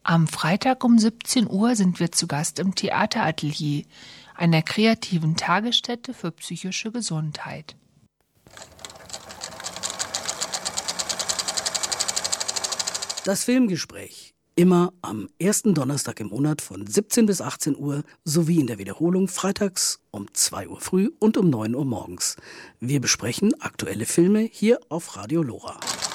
Am Freitag um 17 Uhr sind wir zu Gast im Theateratelier, einer kreativen Tagesstätte für psychische Gesundheit. Das Filmgespräch. Immer am ersten Donnerstag im Monat von 17 bis 18 Uhr sowie in der Wiederholung freitags um 2 Uhr früh und um 9 Uhr morgens. Wir besprechen aktuelle Filme hier auf Radio Lora.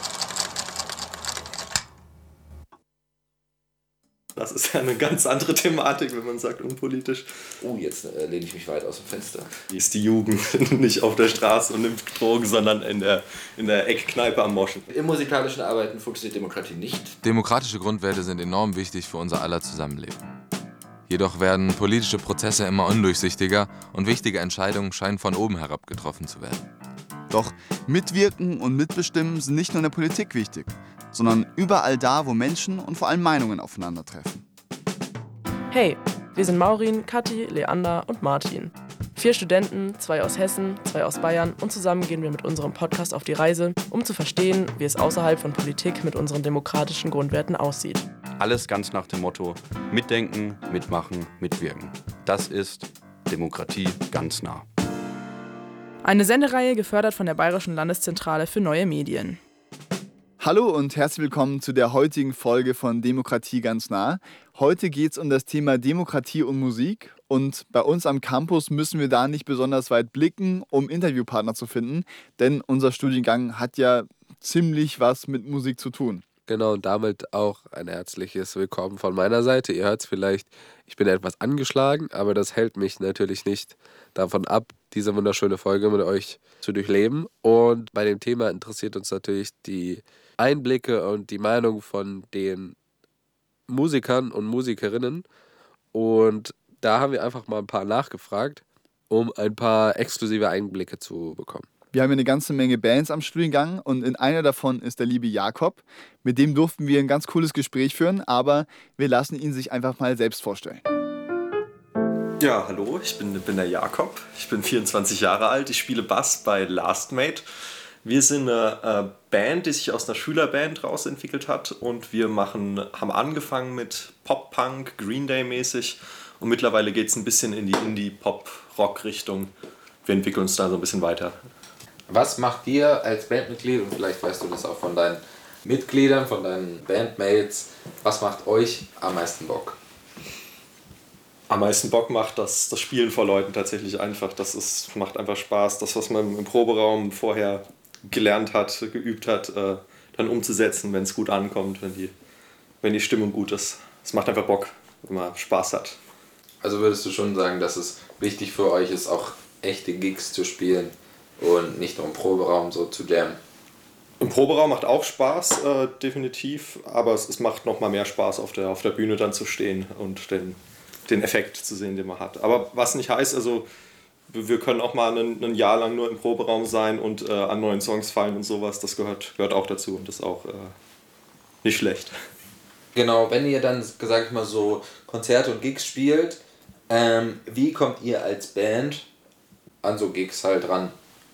Das ist ja eine ganz andere Thematik, wenn man sagt unpolitisch. Oh, jetzt lehne ich mich weit aus dem Fenster. Ist die Jugend nicht auf der Straße und nimmt Drogen, sondern in der Eckkneipe am Moschen. Im musikalischen Arbeiten funktioniert Demokratie nicht. Demokratische Grundwerte sind enorm wichtig für unser aller Zusammenleben. Jedoch werden politische Prozesse immer undurchsichtiger und wichtige Entscheidungen scheinen von oben herab getroffen zu werden. Doch mitwirken und mitbestimmen sind nicht nur in der Politik wichtig, sondern überall da, wo Menschen und vor allem Meinungen aufeinandertreffen. Hey, wir sind Maurin, Kathi, Leander und Martin. 4 Studenten, 2 aus Hessen, 2 aus Bayern und zusammen gehen wir mit unserem Podcast auf die Reise, um zu verstehen, wie es außerhalb von Politik mit unseren demokratischen Grundwerten aussieht. Alles ganz nach dem Motto: Mitdenken, mitmachen, mitwirken. Das ist Demokratie ganz nah. Eine Sendereihe gefördert von der Bayerischen Landeszentrale für neue Medien. Hallo und herzlich willkommen zu der heutigen Folge von Demokratie ganz nah. Heute geht es um das Thema Demokratie und Musik und bei uns am Campus müssen wir da nicht besonders weit blicken, um Interviewpartner zu finden, denn unser Studiengang hat ja ziemlich was mit Musik zu tun. Genau, und damit auch ein herzliches Willkommen von meiner Seite. Ihr hört es vielleicht, ich bin etwas angeschlagen, aber das hält mich natürlich nicht davon ab, diese wunderschöne Folge mit euch zu durchleben. Und bei dem Thema interessiert uns natürlich die Einblicke und die Meinung von den Musikern und Musikerinnen. Und da haben wir einfach mal ein paar nachgefragt, um ein paar exklusive Einblicke zu bekommen. Wir haben hier eine ganze Menge Bands am Studiengang und in einer davon ist der liebe Jakob. Mit dem durften wir ein ganz cooles Gespräch führen, aber wir lassen ihn sich einfach mal selbst vorstellen. Ja, hallo, ich bin der Jakob, ich bin 24 Jahre alt, ich spiele Bass bei Lastmate. Wir sind eine Band, die sich aus einer Schülerband rausentwickelt hat und wir haben angefangen mit Pop-Punk, Green Day mäßig und mittlerweile geht es ein bisschen in die Indie-Pop-Rock-Richtung. Wir entwickeln uns da so ein bisschen weiter. Was macht dir als Bandmitglied, und vielleicht weißt du das auch von deinen Mitgliedern, von deinen Bandmates, was macht euch am meisten Bock? Am meisten Bock macht das Spielen vor Leuten tatsächlich einfach. Macht einfach Spaß. Das, was man im Proberaum vorher gelernt hat, geübt hat, dann umzusetzen, wenn es gut ankommt, wenn die Stimmung gut ist. Es macht einfach Bock, wenn man Spaß hat. Also würdest du schon sagen, dass es wichtig für euch ist, auch echte Gigs zu spielen und nicht nur im Proberaum so zu jammen? Im Proberaum macht auch Spaß, definitiv, aber es macht noch mal mehr Spaß, auf der Bühne dann zu stehen und den Effekt zu sehen, den man hat. Aber was nicht heißt, also wir können auch mal ein Jahr lang nur im Proberaum sein und an neuen Songs fallen und sowas, das gehört auch dazu und das ist auch nicht schlecht. Genau, wenn ihr dann, sag ich mal so, Konzerte und Gigs spielt, wie kommt ihr als Band an so Gigs halt ran?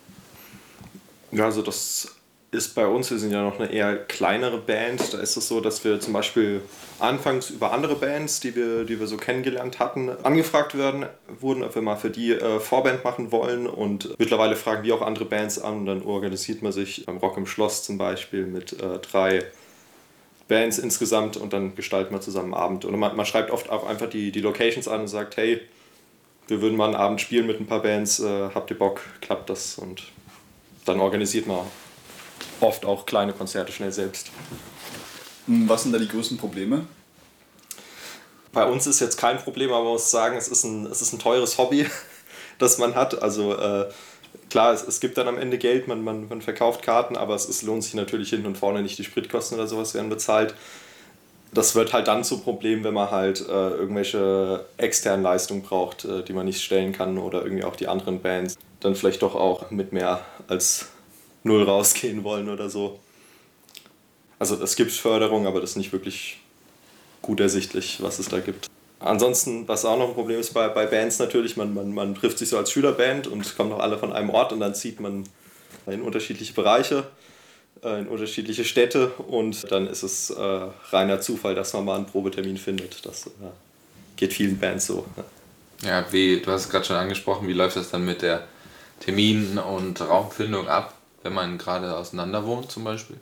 Ja, also das ist bei uns, wir sind ja noch eine eher kleinere Band, da ist es so, dass wir zum Beispiel anfangs über andere Bands, die wir so kennengelernt hatten, angefragt wurden, ob wir mal für die Vorband machen wollen und mittlerweile fragen wir auch andere Bands an und dann organisiert man sich beim Rock im Schloss zum Beispiel mit 3 Bands insgesamt und dann gestalten wir zusammen einen Abend. Und man schreibt oft auch einfach die Locations an und sagt, hey, wir würden mal einen Abend spielen mit ein paar Bands, habt ihr Bock, klappt das? Und dann organisiert man oft auch kleine Konzerte schnell selbst. Was sind da die größten Probleme? Bei uns ist jetzt kein Problem, aber man muss sagen, es ist ein teures Hobby, das man hat. Also klar, es gibt dann am Ende Geld, man verkauft Karten, aber es lohnt sich natürlich hinten und vorne nicht. Die Spritkosten oder sowas werden bezahlt. Das wird halt dann zum Problem, wenn man halt irgendwelche externen Leistungen braucht, die man nicht stellen kann oder irgendwie auch die anderen Bands dann vielleicht doch auch mit mehr als 0 rausgehen wollen oder so. Also es gibt Förderung, aber das ist nicht wirklich gut ersichtlich, was es da gibt. Ansonsten, was auch noch ein Problem ist bei Bands natürlich, man trifft sich so als Schülerband und kommt noch alle von einem Ort und dann zieht man in unterschiedliche Bereiche. in unterschiedliche Städte und dann ist es reiner Zufall, dass man mal einen Probetermin findet. Das geht vielen Bands so. Ja, du hast es gerade schon angesprochen, wie läuft das dann mit der Termin- und Raumfindung ab, wenn man gerade auseinander wohnt zum Beispiel?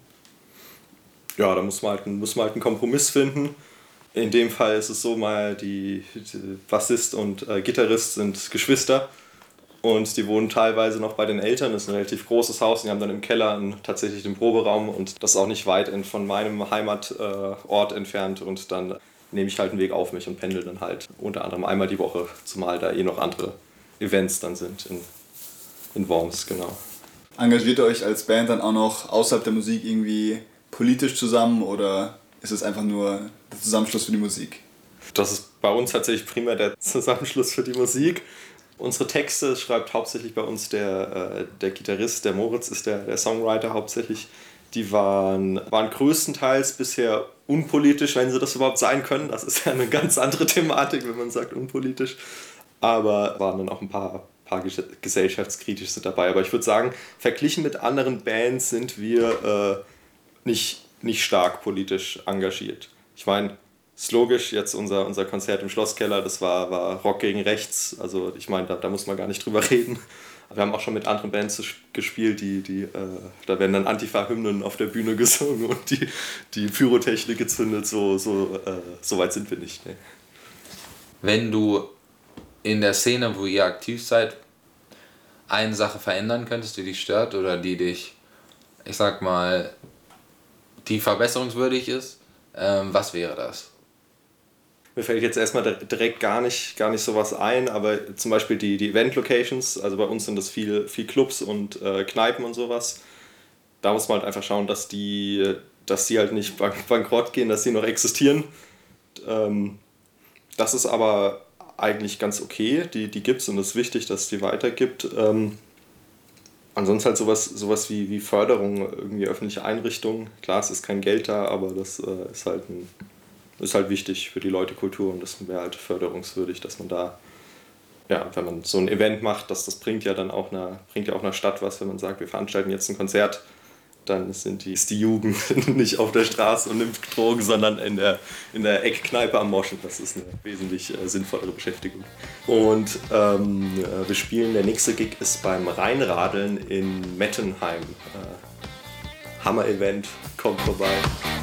Ja, da muss man halt einen Kompromiss finden. In dem Fall ist es so, die Bassist und Gitarrist sind Geschwister und die wohnen teilweise noch bei den Eltern. Das ist ein relativ großes Haus und die haben dann im Keller tatsächlich den Proberaum und das ist auch nicht weit von meinem Heimatort entfernt und dann nehme ich halt einen Weg auf mich und pendel dann halt unter anderem einmal die Woche, zumal da noch andere Events dann sind in Worms, genau. Engagiert ihr euch als Band dann auch noch außerhalb der Musik irgendwie politisch zusammen oder ist es einfach nur der Zusammenschluss für die Musik? Das ist bei uns tatsächlich primär der Zusammenschluss für die Musik. Unsere Texte schreibt hauptsächlich bei uns der Gitarrist, der Moritz ist der Songwriter hauptsächlich. Die waren größtenteils bisher unpolitisch, wenn sie das überhaupt sein können. Das ist ja eine ganz andere Thematik, wenn man sagt unpolitisch. Aber waren dann auch ein paar gesellschaftskritische dabei. Aber ich würde sagen, verglichen mit anderen Bands sind wir nicht stark politisch engagiert. Ich meine, ist logisch, jetzt unser Konzert im Schlosskeller, das war Rock gegen Rechts. Also ich meine, da muss man gar nicht drüber reden. Wir haben auch schon mit anderen Bands gespielt, da werden dann Antifa-Hymnen auf der Bühne gesungen und die Pyrotechnik gezündet. So weit sind wir nicht. Nee. Wenn du in der Szene, wo ihr aktiv seid, eine Sache verändern könntest, die dich stört oder die dich, ich sag mal, die verbesserungswürdig ist, was wäre das? Mir fällt jetzt erstmal direkt gar nicht sowas ein, aber zum Beispiel die Event-Locations, also bei uns sind das viel Clubs und Kneipen und sowas. Da muss man halt einfach schauen, dass die halt nicht bankrott gehen, dass sie noch existieren. Das ist aber eigentlich ganz okay, die gibt's und es ist wichtig, dass es die weitergibt. Ansonsten halt sowas wie Förderung, irgendwie öffentliche Einrichtungen. Klar, es ist kein Geld da, aber das ist halt wichtig für die Leute Kultur und das wäre halt förderungswürdig, dass man da, ja, wenn man so ein Event macht, das bringt ja dann auch einer Stadt was, wenn man sagt, wir veranstalten jetzt ein Konzert, dann ist die Jugend nicht auf der Straße und nimmt Drogen, sondern in der Eckkneipe am Moschen. Das ist eine wesentlich sinnvollere Beschäftigung. Und wir spielen, der nächste Gig ist beim Rheinradeln in Mettenheim. Hammer-Event, kommt vorbei.